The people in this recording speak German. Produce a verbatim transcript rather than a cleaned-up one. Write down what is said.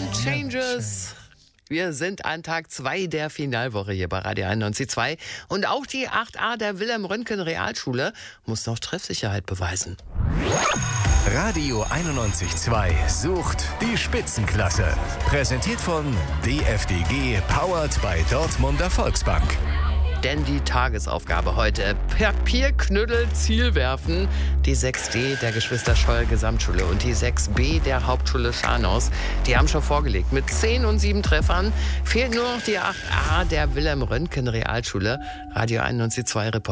und Changes. Wir sind an Tag zwei der Finalwoche hier bei Radio einundneunzig Komma zwei. Und auch die acht a der Wilhelm-Röntgen-Realschule muss noch Treffsicherheit beweisen. Radio einundneunzig Komma zwei sucht die Spitzenklasse. Präsentiert von D F D G, powered by Dortmunder Volksbank. Denn die Tagesaufgabe heute: Papierknüttel Ziel werfen. Die sechs D der Geschwister Scholl Gesamtschule und die sechs B der Hauptschule Scharnhaus, die haben schon vorgelegt. Mit zehn und sieben Treffern fehlt nur noch die acht a der Wilhelm-Röntgen Realschule. Radio einundneunzig Komma zwei Report.